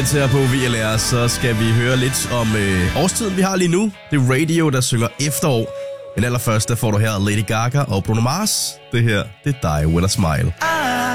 hits her på VLR, så skal vi høre lidt om årstiden, vi har lige nu. Det er Radio, der synger efterår. Men allerførst, der får du her Lady Gaga og Bruno Mars. Det her, det er Die With A Smile.